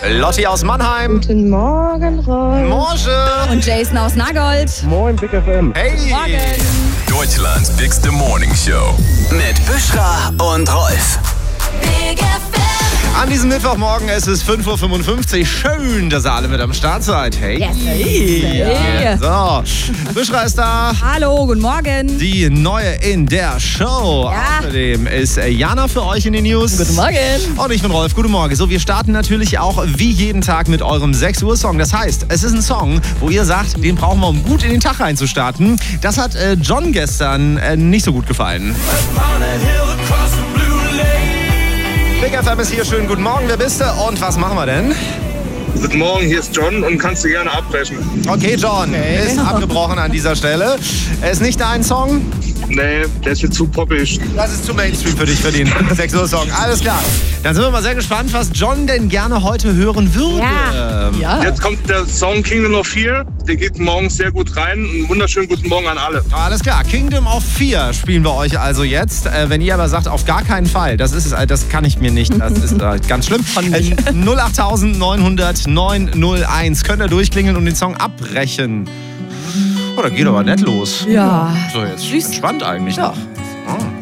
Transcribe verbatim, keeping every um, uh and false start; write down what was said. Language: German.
Lotti aus Mannheim. Guten Morgen, Rolf. Morgen. Und Jason aus Nagold. Moin, Big F M. Hey. Morgen. Deutschlands bigste Morning Show. Mit Büschra und Rolf. Big F M. An diesem Mittwochmorgen, es ist fünf Uhr fünfundfünfzig. Schön, dass ihr alle mit am Start seid. Hey. Yes, hey. So, Büschra ist da. Hallo, guten Morgen. Die Neue in der Show. Ja. Außerdem ist Jana für euch in den News. Guten Morgen. Und ich bin Rolf. Guten Morgen. So, wir starten natürlich auch wie jeden Tag mit eurem sechs Uhr Song. Das heißt, es ist ein Song, wo ihr sagt, den brauchen wir, um gut in den Tag reinzustarten. Das hat äh, John gestern äh, nicht so gut gefallen. Big F M ist hier. Schönen guten Morgen. Wer bist du und was machen wir denn? Guten Morgen, hier ist John und kannst du gerne abbrechen. Okay, John Okay. ist abgebrochen an dieser Stelle. Es ist nicht dein Song. Nee, der ist mir zu poppig. Das ist zu Mainstream für dich, für den sechs Uhr Song. Alles klar. Dann sind wir mal sehr gespannt, was John denn gerne heute hören würde. Ja. Ja. Jetzt kommt der Song Kingdom of Fear. Der geht morgens sehr gut rein. Einen wunderschönen guten Morgen an alle. Alles klar, Kingdom of Fear spielen wir euch also jetzt. Äh, wenn ihr aber sagt, auf gar keinen Fall, das ist es, äh, das kann ich mir nicht, das ist äh, ganz schlimm. Äh, null acht neun null null neun null eins könnt ihr durchklingeln und den Song abbrechen. Oh, da geht aber nett los. Ja. So, jetzt Süß. entspannt eigentlich noch. Oh.